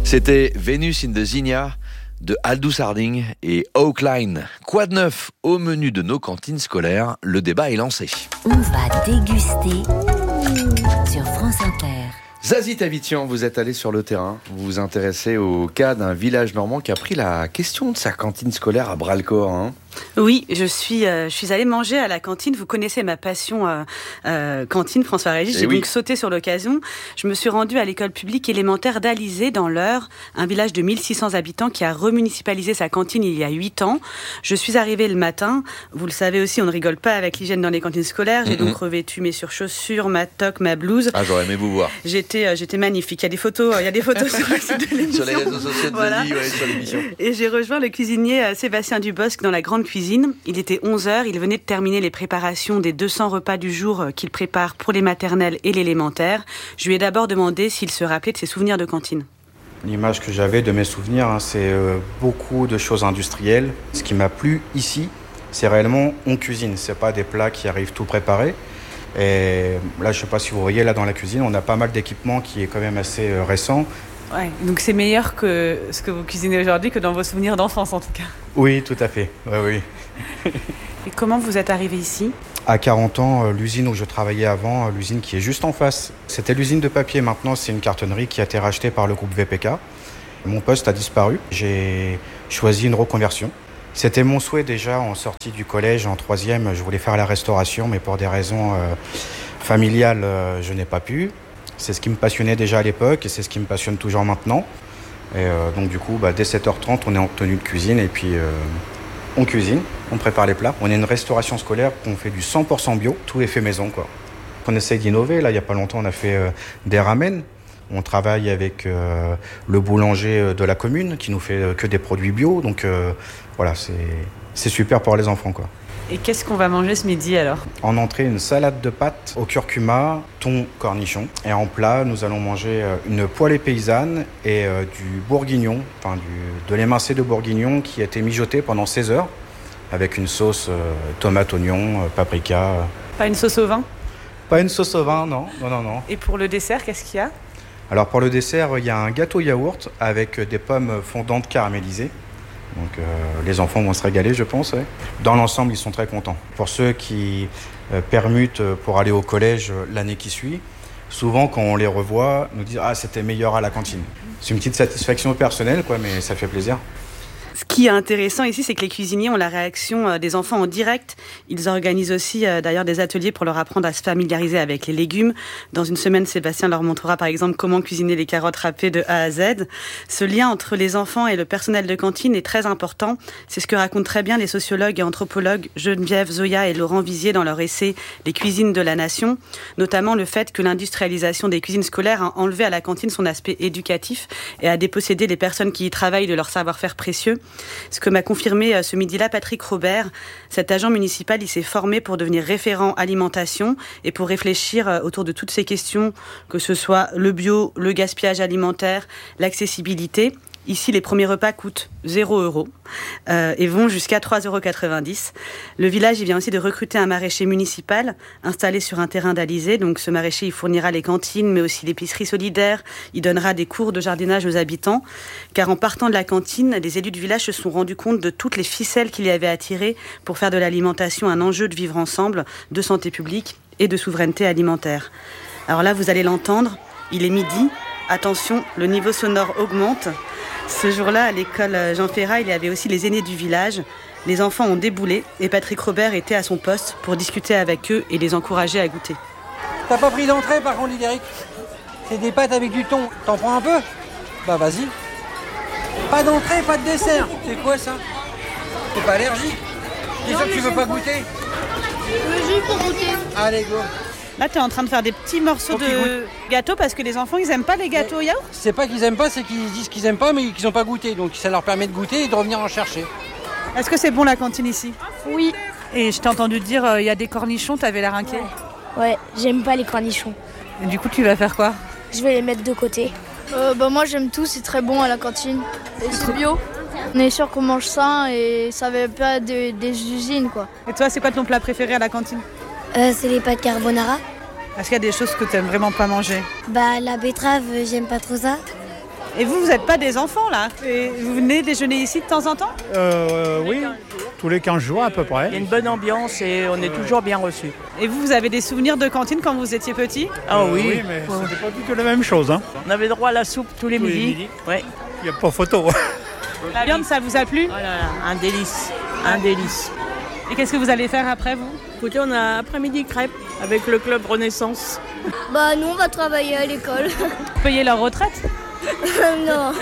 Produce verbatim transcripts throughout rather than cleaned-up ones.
C'était Venus in the Zinnia de Aldous Harding et Oakline. Quoi de neuf au menu de nos cantines scolaires? Le débat est lancé. On va déguster sur France Inter. Zazie Tavitian, vous êtes allé sur le terrain. Vous vous intéressez au cas d'un village normand qui a pris la question de sa cantine scolaire à bras-le-corps. Hein. Oui, je suis, euh, je suis allée manger à la cantine. Vous connaissez ma passion euh, euh, cantine, François Régis. J'ai oui. donc sauté sur l'occasion. Je me suis rendue à l'école publique élémentaire d'Alizé, dans l'Eure, un village de mille six cents habitants qui a remunicipalisé sa cantine il y a huit ans. Je suis arrivée le matin. Vous le savez aussi, on ne rigole pas avec l'hygiène dans les cantines scolaires. J'ai mm-hmm. donc revêtu mes surchaussures, ma toque, ma blouse. Ah, j'aurais aimé vous voir. J'étais, euh, j'étais magnifique. Il y a des photos, euh, il y a des photos sur le site de l'émission. Sur les réseaux sociaux de voilà. Zazie, ouais, sur l'émission. Et j'ai rejoint le cuisinier euh, Sébastien Dubosc dans la grande cuisine. Il était onze heures, il venait de terminer les préparations des deux cents repas du jour qu'il prépare pour les maternelles et l'élémentaire. Je lui ai d'abord demandé s'il se rappelait de ses souvenirs de cantine. L'image que j'avais de mes souvenirs, hein, c'est euh, beaucoup de choses industrielles. Ce qui m'a plu ici, c'est réellement on cuisine. C'est pas des plats qui arrivent tout préparés. Et là, je sais pas si vous voyez, là dans la cuisine, on a pas mal d'équipements qui est quand même assez euh, récent. Ouais, donc c'est meilleur que ce que vous cuisinez aujourd'hui que dans vos souvenirs d'enfance en tout cas. Oui, tout à fait. Oui, oui. Et comment vous êtes arrivé ici ? À quarante ans, l'usine où je travaillais avant, l'usine qui est juste en face, c'était l'usine de papier. Maintenant, c'est une cartonnerie qui a été rachetée par le groupe V P K. Mon poste a disparu. J'ai choisi une reconversion. C'était mon souhait déjà en sortie du collège, en troisième. Je voulais faire la restauration, mais pour des raisons euh, familiales, euh, je n'ai pas pu. C'est ce qui me passionnait déjà à l'époque et c'est ce qui me passionne toujours maintenant. Et euh, donc du coup, bah, dès sept heures trente, on est en tenue de cuisine et puis euh, on cuisine, on prépare les plats. On est une restauration scolaire, on fait du cent pour cent bio, tout est fait maison, quoi. On essaye d'innover. Là, il n'y a pas longtemps, on a fait euh, des ramen. On travaille avec euh, le boulanger de la commune qui nous fait euh, que des produits bio. Donc euh, voilà, c'est, c'est super pour les enfants, quoi. Et qu'est-ce qu'on va manger ce midi alors ? En entrée, une salade de pâtes au curcuma, thon, cornichon. Et en plat, nous allons manger une poêlée paysanne et euh, du bourguignon, enfin du, de l'émincé de bourguignon qui a été mijoté pendant seize heures avec une sauce euh, tomate, oignon, euh, paprika. Pas une sauce au vin ? Pas une sauce au vin, non, non, non, non. Et pour le dessert, qu'est-ce qu'il y a ? Alors pour le dessert, il y a un gâteau yaourt avec des pommes fondantes caramélisées. Donc euh, les enfants vont se régaler, je pense. Ouais. Dans l'ensemble, ils sont très contents. Pour ceux qui euh, permutent pour aller au collège l'année qui suit, souvent quand on les revoit, nous disent « Ah, c'était meilleur à la cantine ». C'est une petite satisfaction personnelle, quoi, mais ça fait plaisir. Ce qui est intéressant ici, c'est que les cuisiniers ont la réaction des enfants en direct. Ils organisent aussi euh, d'ailleurs des ateliers pour leur apprendre à se familiariser avec les légumes. Dans une semaine, Sébastien leur montrera par exemple comment cuisiner les carottes râpées de A à Z. Ce lien entre les enfants et le personnel de cantine est très important. C'est ce que racontent très bien les sociologues et anthropologues Geneviève Zoya et Laurent Vizier dans leur essai « Les cuisines de la nation », notamment le fait que l'industrialisation des cuisines scolaires a enlevé à la cantine son aspect éducatif et a dépossédé les personnes qui y travaillent de leur savoir-faire précieux. Ce que m'a confirmé ce midi-là Patrick Robert, cet agent municipal, il s'est formé pour devenir référent alimentation et pour réfléchir autour de toutes ces questions, que ce soit le bio, le gaspillage alimentaire, l'accessibilité. Ici, les premiers repas coûtent zéro euro euh, et vont jusqu'à trois euros quatre-vingt-dix. Le village, il vient aussi de recruter un maraîcher municipal installé sur un terrain d'Alizé. Donc, ce maraîcher, il fournira les cantines, mais aussi l'épicerie solidaire. Il donnera des cours de jardinage aux habitants. Car en partant de la cantine, les élus du village se sont rendus compte de toutes les ficelles qu'il y avait à tirer pour faire de l'alimentation un enjeu de vivre ensemble, de santé publique et de souveraineté alimentaire. Alors là, vous allez l'entendre, il est midi. Attention, le niveau sonore augmente. Ce jour-là, à l'école Jean Ferrat, il y avait aussi les aînés du village. Les enfants ont déboulé et Patrick Robert était à son poste pour discuter avec eux et les encourager à goûter. T'as pas pris d'entrée par contre, Lidéric ? C'est des pâtes avec du thon. T'en prends un peu ? Bah vas-y. Pas d'entrée, pas de dessert. C'est quoi ça ? T'es pas allergique ? T'es sûr que tu veux pas goûter ? Je veux juste pour goûter. Allez, go. Là, tu es en train de faire des petits morceaux Faut de gâteau parce que les enfants, ils aiment pas les gâteaux au yaourt ? C'est pas qu'ils aiment pas, c'est qu'ils disent qu'ils aiment pas, mais qu'ils ont pas goûté. Donc ça leur permet de goûter et de revenir en chercher. Est-ce que c'est bon la cantine ici ? Oui. Et je t'ai entendu dire, il euh, y a des cornichons, t'avais l'air inquiet. Ouais. ouais, j'aime pas les cornichons. Et du coup, tu vas faire quoi ? Je vais les mettre de côté. Euh, bah moi j'aime tout, c'est très bon à la cantine. Et c'est bio. On est sûr qu'on mange sain et ça va pas de, des usines, quoi. Et toi, c'est quoi ton plat préféré à la cantine ? euh, C'est les pâtes carbonara. Est-ce qu'il y a des choses que tu aimes vraiment pas manger ? Bah la betterave, j'aime pas trop ça. Et vous, vous n'êtes pas des enfants là? Et vous venez déjeuner ici de temps en temps? euh, Oui, tous les quinze jours à peu près. Il y a une bonne ambiance et on est toujours bien reçus. Et vous, vous avez des souvenirs de cantine quand vous étiez petit? Ah oui, oui, mais ouais. C'était pas du tout la même chose. Hein. On avait droit à la soupe tous les tous midis. Les midis. Ouais. Il n'y a pas photo. La viande, ça vous a plu? Oh là là, un délice, un délice. Et qu'est-ce que vous allez faire après, vous? Écoutez, on a après-midi crêpes avec le club Renaissance. Bah nous on va travailler à l'école. Vous payez leur retraite? Non.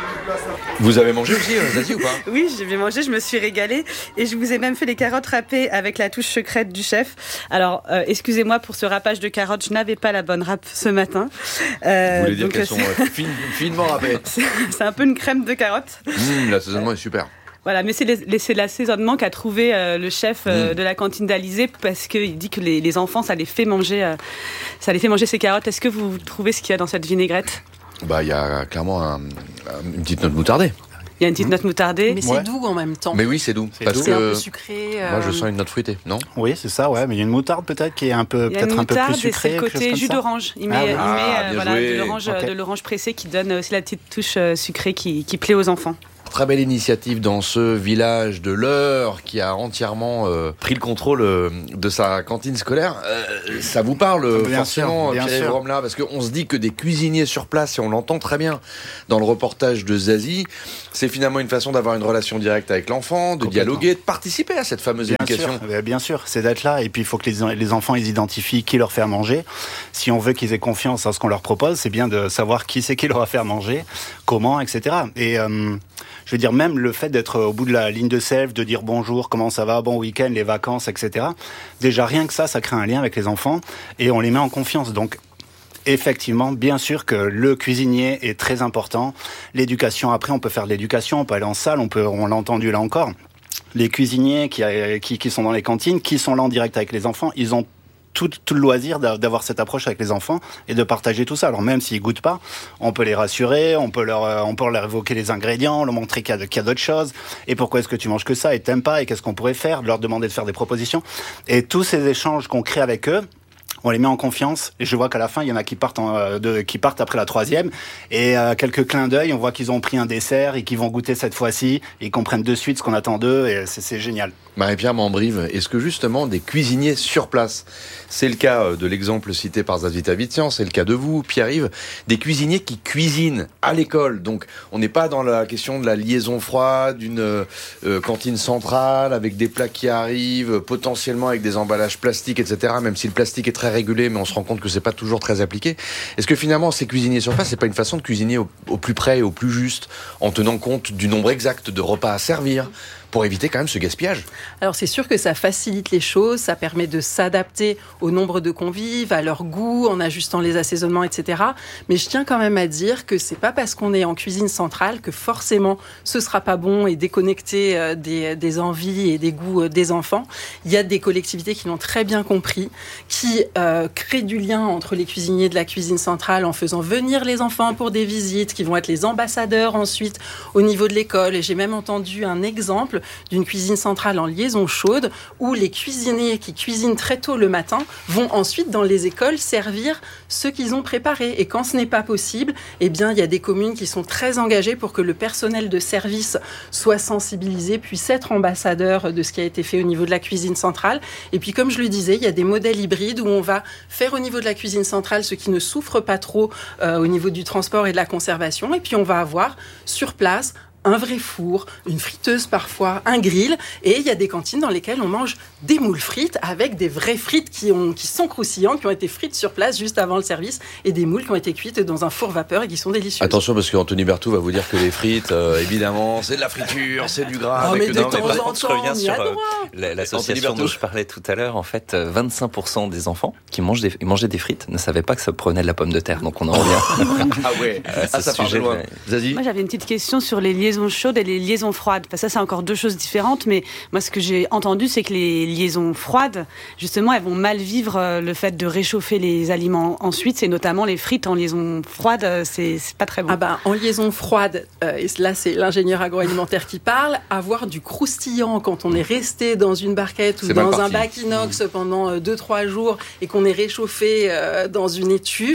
Vous avez mangé aussi, euh, Zazie, ou pas? Oui, j'ai bien mangé, je me suis régalée. Et je vous ai même fait les carottes râpées avec la touche secrète du chef. Alors, euh, excusez-moi pour ce râpage de carottes, je n'avais pas la bonne râpe ce matin. Euh, Vous voulez dire qu'elles sont euh, fine, finement râpées? C'est, c'est un peu une crème de carottes. Mmh, l'assaisonnement est super. Voilà, mais c'est, les, c'est l'assaisonnement qu'a trouvé euh, le chef euh, mmh. de la cantine d'Alizé, parce qu'il dit que les, les enfants, ça les fait manger, euh, ça les fait manger ces carottes. Est-ce que vous trouvez ce qu'il y a dans cette vinaigrette? Bah, il y a clairement un, une petite note moutardée. Il y a une petite note moutardée. Mais c'est ouais. doux en même temps. Mais oui, c'est doux. C'est, parce doux. Que c'est un peu sucré. Euh... Moi, je sens une note fruitée, non? Oui, c'est ça, ouais. Mais il y a une moutarde peut-être qui est un peu, peut-être un peu plus sucrée. C'est le côté jus d'orange. Il met, ah, il met ah, euh, voilà, de, l'orange, okay. de l'orange pressée qui donne aussi la petite touche euh, sucrée qui, qui plaît aux enfants. Très belle initiative dans ce village de l'Eure qui a entièrement euh, pris le contrôle euh, de sa cantine scolaire. Euh, ça vous parle bien forcément, Pierre Romela, parce qu'on se dit que des cuisiniers sur place, et on l'entend très bien dans le reportage de Zazie, c'est finalement une façon d'avoir une relation directe avec l'enfant, de dialoguer, de participer à cette fameuse bien éducation. Sûr, bien sûr, c'est d'être là. Et puis il faut que les, les enfants ils identifient qui leur fait manger. Si on veut qu'ils aient confiance en ce qu'on leur propose, c'est bien de savoir qui c'est qui leur va faire manger, comment, et cetera. Et euh, je veux dire, même le fait d'être au bout de la ligne de self, de dire bonjour, comment ça va, bon week-end, les vacances, et cetera. Déjà, rien que ça, ça crée un lien avec les enfants et on les met en confiance. Donc, effectivement, bien sûr que le cuisinier est très important. L'éducation, après, on peut faire de l'éducation, on peut aller en salle, on peut, on l'a entendu là encore. Les cuisiniers qui, qui, qui sont dans les cantines, qui sont là en direct avec les enfants, ils ont Tout, tout le loisir d'avoir cette approche avec les enfants et de partager tout ça. Alors même s'ils goûtent pas, on peut les rassurer, on peut leur, on peut leur évoquer les ingrédients, leur montrer qu'il y a, qu'il y a d'autres choses. Et pourquoi est-ce que tu manges que ça et t'aimes pas et qu'est-ce qu'on pourrait faire, leur demander de faire des propositions. Et tous ces échanges qu'on crée avec eux, on les met en confiance et je vois qu'à la fin il y en a qui partent en, de, qui partent après la troisième et euh, quelques clins d'œil, on voit qu'ils ont pris un dessert et qu'ils vont goûter cette fois-ci et ils comprennent de suite ce qu'on attend d'eux et c'est, c'est génial. Marie-Pierre Mambrive, est-ce que justement des cuisiniers sur place, c'est le cas de l'exemple cité par Zazie Tavitian, c'est le cas de vous, Pierre-Yves, des cuisiniers qui cuisinent à l'école, donc on n'est pas dans la question de la liaison froide, d'une euh, cantine centrale avec des plats qui arrivent, potentiellement avec des emballages plastiques, et cetera, même si le plastique est très régulé, mais on se rend compte que c'est pas toujours très appliqué. Est-ce que finalement ces cuisiniers sur place, c'est pas une façon de cuisiner au, au plus près et au plus juste, en tenant compte du nombre exact de repas à servir, pour éviter quand même ce gaspillage? Alors c'est sûr que ça facilite les choses, ça permet de s'adapter au nombre de convives, à leur goût, en ajustant les assaisonnements, et cetera. Mais je tiens quand même à dire que c'est pas parce qu'on est en cuisine centrale que forcément ce sera pas bon et déconnecté des, des envies et des goûts des enfants. Il y a des collectivités qui l'ont très bien compris, qui euh, créent du lien entre les cuisiniers de la cuisine centrale en faisant venir les enfants pour des visites, qui vont être les ambassadeurs ensuite au niveau de l'école. Et j'ai même entendu un exemple d'une cuisine centrale en liaison chaude où les cuisiniers qui cuisinent très tôt le matin vont ensuite dans les écoles servir ce qu'ils ont préparé. Et quand ce n'est pas possible, eh bien, il y a des communes qui sont très engagées pour que le personnel de service soit sensibilisé, puisse être ambassadeur de ce qui a été fait au niveau de la cuisine centrale. Et puis, comme je le disais, il y a des modèles hybrides où on va faire au niveau de la cuisine centrale ce qui ne souffre pas trop euh, au niveau du transport et de la conservation. Et puis, on va avoir sur place un vrai four, une friteuse parfois, un grill, et il y a des cantines dans lesquelles on mange des moules frites avec des vraies frites qui, ont, qui sont croustillantes, qui ont été frites sur place juste avant le service, et des moules qui ont été cuites dans un four vapeur et qui sont délicieuses. Attention, parce qu'Anthony Berthoud va vous dire que les frites, euh, évidemment, c'est de la friture, c'est du gras. Oh, avec mais que de non, temps mais en temps, je reviens sur euh, la, l'association dont je parlais tout à l'heure. En fait, vingt-cinq pour cent des enfants qui mangent des, mangeaient des frites ne savaient pas que ça provenait de la pomme de terre. Donc on en revient. Ah ouais, euh, ah, ça part de loin. Zazie ? Moi, j'avais une petite question sur les liaisons chaudes et les liaisons froides. Parce que ça, c'est encore deux choses différentes. Mais moi, ce que j'ai entendu, c'est que les liaisons froides, justement, elles vont mal vivre le fait de réchauffer les aliments ensuite. C'est notamment les frites en liaison froide. C'est, c'est pas très bon. Ah ben, en liaison froide, euh, et là, c'est l'ingénieur agroalimentaire qui parle, avoir du croustillant quand on est resté dans une barquette ou c'est dans un bac inox mmh. pendant deux trois jours et qu'on est réchauffé euh, dans une étuve,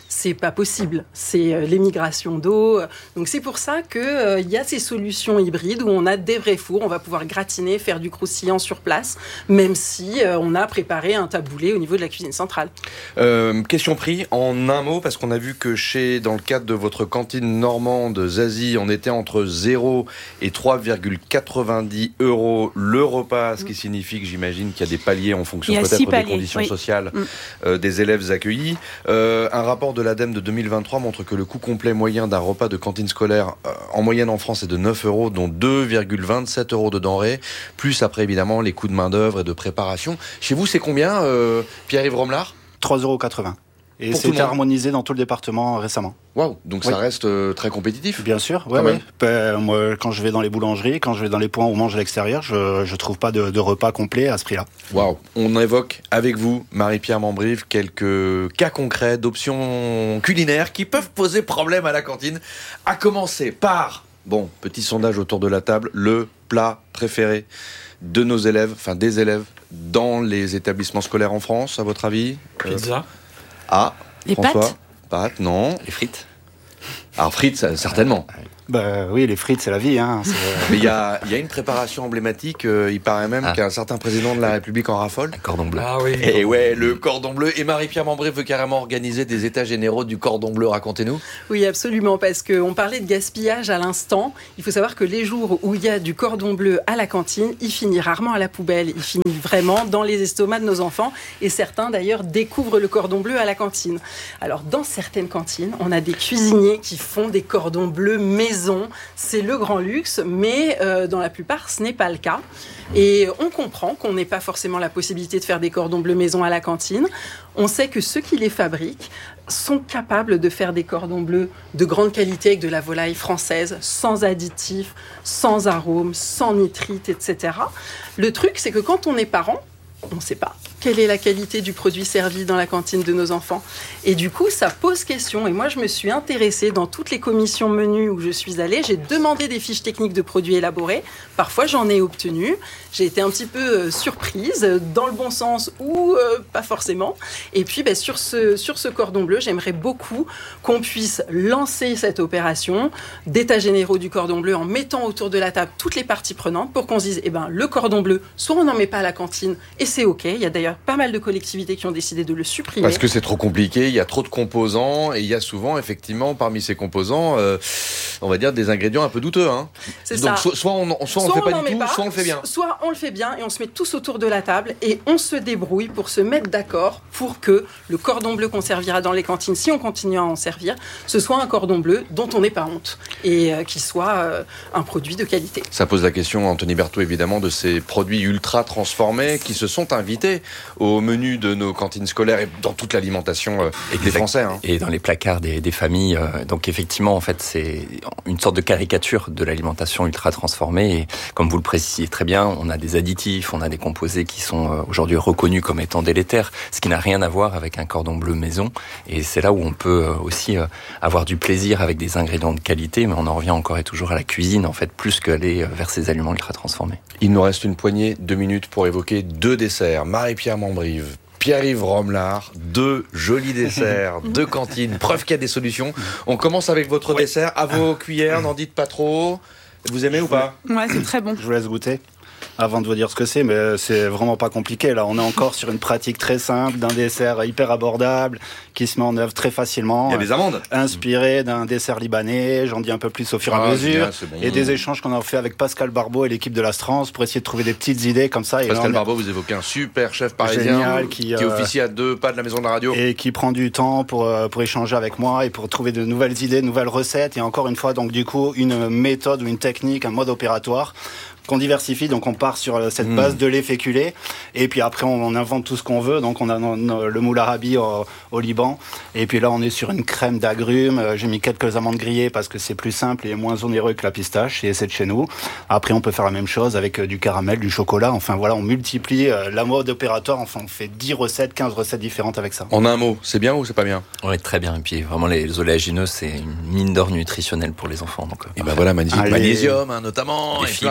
c'est pas possible. C'est euh, l'émigration d'eau. Donc c'est pour ça qu'il euh, y a ces solutions hybrides où on a des vrais fours, on va pouvoir gratiner, faire du croustillant sur place, même si euh, on a préparé un taboulé au niveau de la cuisine centrale. Euh, question prix, en un mot, parce qu'on a vu que chez, dans le cadre de votre cantine normande Zazie, on était entre zéro et trois virgule quatre-vingt-dix euros le repas, ce qui signifie que j'imagine qu'il y a des paliers en fonction peut-être des paliers, conditions oui. sociales mm. euh, des élèves accueillis. Euh, un rapport de l'ADEME de deux mille vingt-trois montre que le coût complet moyen d'un repas de cantine scolaire euh, en moyenne en France est de neuf euros, dont deux virgule vingt-sept euros de denrées, plus après évidemment les coûts de main d'œuvre et de préparation. Chez vous, c'est combien, euh, Pierre-Yves Romelard ? trois euros quatre-vingts. Et c'est harmonisé dans tout le département récemment. Waouh, donc oui. ça reste euh, très compétitif. Bien sûr, ouais, ouais. Ben, moi, quand je vais dans les boulangeries, quand je vais dans les points où on mange à l'extérieur, je je trouve pas de, de repas complet à ce prix-là. Waouh, on évoque avec vous, Marie-Pierre Mambrive, quelques cas concrets d'options culinaires qui peuvent poser problème à la cantine. À commencer par, bon, petit sondage autour de la table, le plat préféré de nos élèves, enfin des élèves, dans les établissements scolaires en France, à votre avis ? Pizza. Euh, Ah, les François, pâtes Pâtes, non. Les frites. Alors frites, ça, certainement. Bah oui, les frites, c'est la vie. Hein. C'est... Mais il y a, y a une préparation emblématique. Euh, il paraît même ah. qu'un certain président de la République en raffole. Un cordon bleu. Ah oui. Et ouais, le cordon bleu. Et Marie-Pierre Mambrive veut carrément organiser des états généraux du cordon bleu. Racontez-nous. Oui, absolument, parce qu'on parlait de gaspillage à l'instant. Il faut savoir que les jours où il y a du cordon bleu à la cantine, il finit rarement à la poubelle. Il finit vraiment dans les estomacs de nos enfants. Et certains, d'ailleurs, découvrent le cordon bleu à la cantine. Alors, dans certaines cantines, on a des cuisiniers qui font des cordons bleus maison. C'est le grand luxe, mais euh, dans la plupart, ce n'est pas le cas. Et on comprend qu'on n'ait pas forcément la possibilité de faire des cordons bleus maison à la cantine. On sait que ceux qui les fabriquent sont capables de faire des cordons bleus de grande qualité avec de la volaille française, sans additifs, sans arômes, sans nitrites, et cetera. Le truc, c'est que quand on est parent, on ne sait pas quelle est la qualité du produit servi dans la cantine de nos enfants. Et du coup, ça pose question. Et moi, je me suis intéressée dans toutes les commissions menus où je suis allée. J'ai demandé des fiches techniques de produits élaborés. Parfois, j'en ai obtenu. J'ai été un petit peu euh, surprise, dans le bon sens ou euh, pas forcément. Et puis, bah, sur, ce, sur ce cordon bleu, j'aimerais beaucoup qu'on puisse lancer cette opération d'états généraux du cordon bleu en mettant autour de la table toutes les parties prenantes pour qu'on se dise, eh ben, le cordon bleu, soit on n'en met pas à la cantine et c'est OK. Il y a d'ailleurs pas mal de collectivités qui ont décidé de le supprimer. Parce que c'est trop compliqué, il y a trop de composants et il y a souvent, effectivement, parmi ces composants, euh, on va dire des ingrédients un peu douteux. Hein. C'est Donc, ça. So- soit on soit on soit le fait on pas du tout, pas, soit on le fait bien. Soit on le fait bien et on se met tous autour de la table et on se débrouille pour se mettre d'accord pour que le cordon bleu qu'on servira dans les cantines, si on continue à en servir, ce soit un cordon bleu dont on n'ait pas honte et euh, qui soit euh, un produit de qualité. Ça pose la question, Anthony Berthaud, évidemment, de ces produits ultra transformés qui se sont invités au menu de nos cantines scolaires et dans toute l'alimentation euh, des Français. Hein. Et dans les placards des, des familles. Euh, donc effectivement, en fait, c'est une sorte de caricature de l'alimentation ultra transformée. Et comme vous le précisiez très bien, on a des additifs, on a des composés qui sont euh, aujourd'hui reconnus comme étant délétères, ce qui n'a rien à voir avec un cordon bleu maison. Et c'est là où on peut euh, aussi euh, avoir du plaisir avec des ingrédients de qualité, mais on en revient encore et toujours à la cuisine, en fait, plus qu'aller vers ces aliments ultra transformés. Il nous reste une poignée, deux minutes pour évoquer deux desserts. Marie-Pierre Mambrive, Pierre-Yves Romelard, deux jolis desserts, deux cantines. Preuve qu'il y a des solutions. On commence avec votre ouais. dessert. À vos cuillères, n'en dites pas trop. Vous aimez Je ou pas ? Ouais, c'est très bon. Je vous laisse goûter avant de vous dire ce que c'est, mais c'est vraiment pas compliqué. Là, on est encore sur une pratique très simple d'un dessert hyper abordable qui se met en œuvre très facilement. Il y a des amandes. Inspiré d'un dessert libanais, j'en dis un peu plus au fur et à ah, mesure. Bien, bon. Et des échanges qu'on a fait avec Pascal Barbeau et l'équipe de l'Astrance pour essayer de trouver des petites idées comme ça. Et Pascal là, Barbeau, vous évoquez un super chef parisien Génial, qui, euh, qui officie à deux pas de la maison de la radio. Et qui prend du temps pour, pour échanger avec moi et pour trouver de nouvelles idées, de nouvelles recettes. Et encore une fois, donc du coup, une méthode ou une technique, un mode opératoire qu'on diversifie, donc on part sur cette base mmh. de lait féculé, et puis après on, on invente tout ce qu'on veut, donc on a no, no, le moule arabi au, au Liban, et puis là on est sur une crème d'agrumes, j'ai mis quelques amandes grillées parce que c'est plus simple et moins onéreux que la pistache, et c'est de chez nous. Après on peut faire la même chose avec du caramel, du chocolat, enfin voilà, on multiplie la mode opératoire, enfin on fait dix recettes, quinze recettes différentes avec ça. En un mot, c'est bien ou c'est pas bien ? Oui, très bien, et puis vraiment les oléagineux, c'est une mine d'or nutritionnelle pour les enfants. Donc, et ben voilà, magnifique. Allez. Magnésium hein, notamment, et plein de bons minéraux.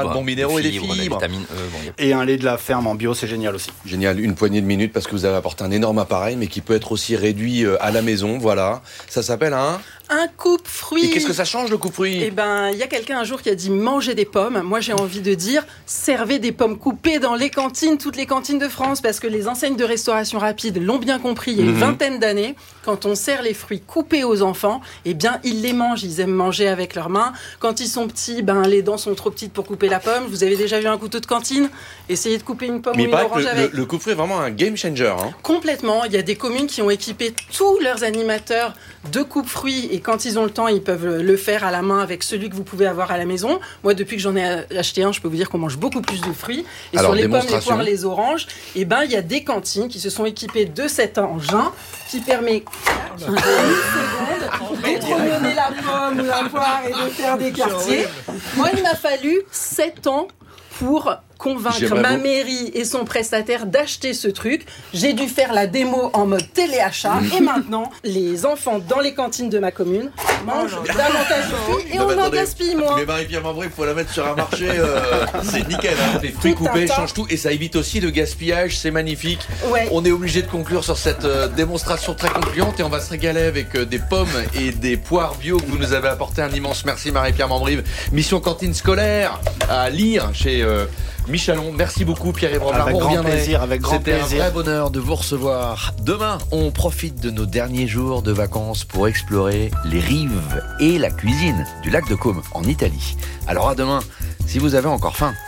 minéraux et des fibres, fibres. la vitamine E. Bon, y a... Et un lait de la ferme en bio, c'est génial aussi. Génial, une poignée de minutes parce que vous avez apporté un énorme appareil, mais qui peut être aussi réduit à la maison. Voilà, ça s'appelle un... Un coupe-fruit. Et qu'est-ce que ça change le coupe-fruit ? Eh ben, il y a quelqu'un un jour qui a dit manger des pommes. Moi, j'ai envie de dire servez des pommes coupées dans les cantines, toutes les cantines de France, parce que les enseignes de restauration rapide l'ont bien compris il y a une mmh. vingtaine d'années. Quand on sert les fruits coupés aux enfants, eh bien, ils les mangent. Ils aiment manger avec leurs mains. Quand ils sont petits, ben, les dents sont trop petites pour couper la pomme. Vous avez déjà vu un couteau de cantine ? Essayez de couper une pomme Mais ou une orange le, avec. Le, le coupe-fruit est vraiment un game changer. Hein. Complètement. Il y a des communes qui ont équipé tous leurs animateurs de coupe-fruits et quand ils ont le temps, ils peuvent le faire à la main avec celui que vous pouvez avoir à la maison. Moi, depuis que j'en ai acheté un, je peux vous dire qu'on mange beaucoup plus de fruits. Et Alors, sur les pommes, les poires, les oranges, eh ben, il y a des cantines qui se sont équipées de cet engin qui permet en une seconde d'étreminer la pomme ou la poire et de faire des quartiers. Moi, il m'a fallu sept ans pour convaincre J'aimerais ma beau... mairie et son prestataire d'acheter ce truc. J'ai dû faire la démo en mode téléachat et maintenant, les enfants dans les cantines de ma commune mangent davantage de fruits et non, on en attendez, gaspille moins. Mais Marie-Pierre Mambré, il faut la mettre sur un marché, euh, c'est nickel. Hein. Les fruits Tout coupés changent tout et ça évite aussi le gaspillage, c'est magnifique. Ouais. On est obligé de conclure sur cette euh, démonstration très concluante et on va se régaler avec euh, des pommes et des poires bio que vous nous avez apporté. Un immense merci Marie-Pierre Mambré. Mission cantine scolaire à lire chez... Euh, Michalon, merci beaucoup Pierre-Yves Robert. Avec grand plaisir, avec grand C'était plaisir. un vrai bonheur de vous recevoir. Demain, on profite de nos derniers jours de vacances pour explorer les rives et la cuisine du lac de Côme en Italie. Alors à demain, si vous avez encore faim.